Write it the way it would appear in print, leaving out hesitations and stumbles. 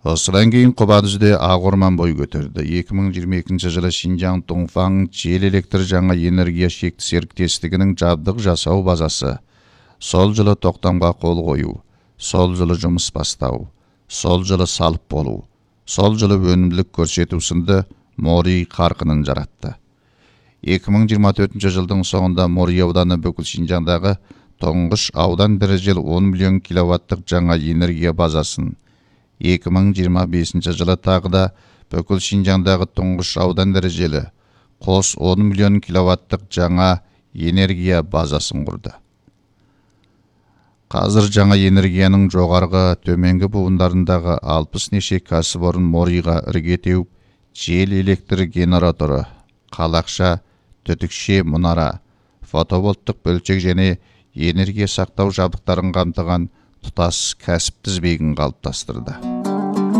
Осыдан кейін Қобадүзде ақ орман бой көтерді. 2022 жылы Шинжаң Туңфаң жел электр жаңа энергия шекті серіктестігінің жабдық жасау базасы. Сол жылы тоқтамға қол қою, сол жылы жұмыс бастау, сол жылы салып болу, сол жылы өнімділік көрсету сынды Мори қарқынын жаратты. 2024 жылдың соңында Мори ауданы бүкіл Шинжаңдағы тұңғыш аудан дәрежелі 10 миллион киловаттық жаңа энергия базасын, 2025 жылы тағы да бүкіл Шинжаңдағы тұңғыш аудан дәрежелі қос 10 миллион киловаттық жаңа энергия базасын құрды. Қазір жаңа энергияның жоғарғы төменгі буындарындағы 60 неше кәсіпорын Мориға ірге теуіп, жел электр генераторы, қалақша, түтікше мұнара, фотовольттық бөлшек және энергия сақтау жабдықтарын қамтыған тұтас кәсіп тізбегін қалыптастырды.